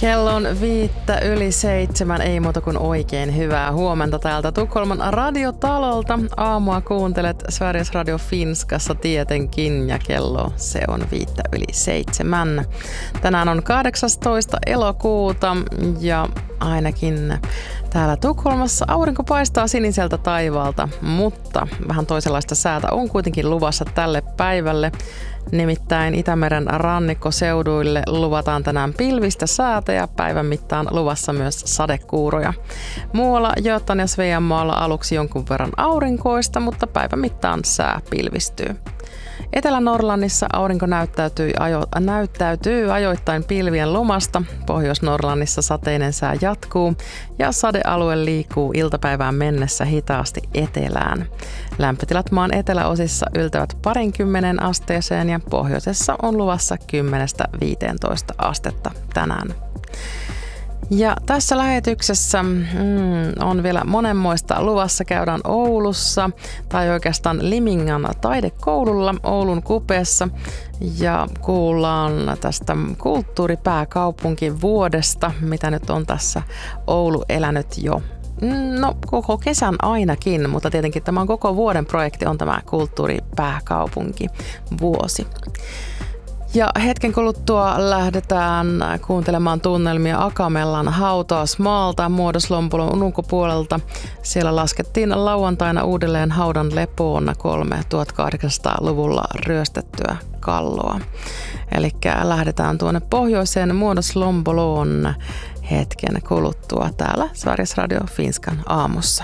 Kello on 6:05, ei muuta kuin oikein hyvää huomenta täältä Tukholman radiotalolta. Aamua kuuntelet Sveriges Radio Finskassa tietenkin ja kello se on 6:05. Tänään on 18. elokuuta ja ainakin täällä Tukholmassa aurinko paistaa siniseltä taivaalta, mutta vähän toisenlaista säätä on kuitenkin luvassa tälle päivälle. Nimittäin Itämeren rannikkoseuduille luvataan tänään pilvistä säätä ja päivän mittaan luvassa myös sadekuuroja. Muualla Götan ja Sveanmaalla aluksi jonkun verran aurinkoista, mutta päivän mittaan sää pilvistyy. Etelä-Norlannissa aurinko näyttäytyy ajoittain pilvien lumasta, Pohjois-Norlannissa sateinen sää jatkuu ja sadealue liikkuu iltapäivään mennessä hitaasti etelään. Lämpötilat maan eteläosissa yltävät 20 asteeseen ja pohjoisessa on luvassa 10–15 astetta tänään. Ja tässä lähetyksessä on vielä monenmoista luvassa. Käydään Oulussa tai oikeastaan Limingan taidekoululla Oulun kupeessa ja kuullaan tästä kulttuuripääkaupunkivuodesta, mitä nyt on tässä Oulu elänyt jo. No koko kesän ainakin, mutta tietenkin tämä on koko vuoden projekti, on tämä kulttuuripääkaupunkivuosi. Ja hetken kuluttua lähdetään kuuntelemaan tunnelmia Akamellan hautausmaalta Muodoslompolon ulkopuolelta. Siellä laskettiin lauantaina uudelleen haudan lepoon 1800-luvulla ryöstettyä kalloa. Eli lähdetään tuonne pohjoiseen Muodoslompoloon hetken kuluttua täällä Sveriges Radio Finskan aamussa.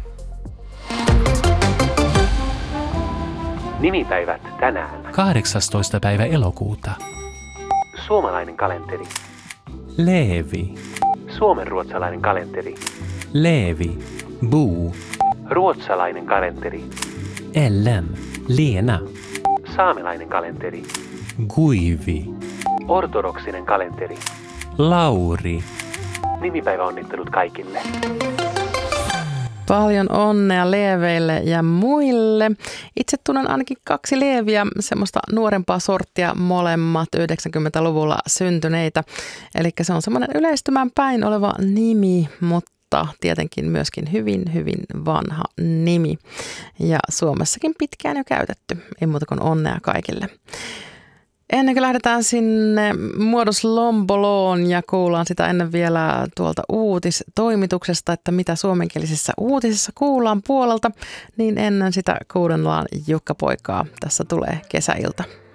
Nimipäivät tänään. 18. päivä elokuuta. Suomalainen kalenteri. Leevi. Suomenruotsalainen kalenteri. Leevi. Bo. Ruotsalainen kalenteri. Ellen. Lena. Saamelainen kalenteri. Guivi. Ortodoksinen kalenteri. Lauri. Nimipäiväonnittelut kaikille. Paljon onnea Leeveille ja muille. Itse tunnen ainakin 2 Leeviä, semmoista nuorempaa sorttia, molemmat 90-luvulla syntyneitä. Eli se on semmoinen yleistymään päin oleva nimi, mutta tietenkin myöskin hyvin, hyvin vanha nimi. Ja Suomessakin pitkään jo käytetty. Ei muuta kuin onnea kaikille. Ennen kuin lähdetään sinne Muodoslompoloon ja kuullaan sitä ennen vielä tuolta uutistoimituksesta, että mitä suomenkielisissä uutisissa kuullaan puolelta, niin ennen sitä kuunnellaan Jukka Poikaa. Tässä tulee kesäilta.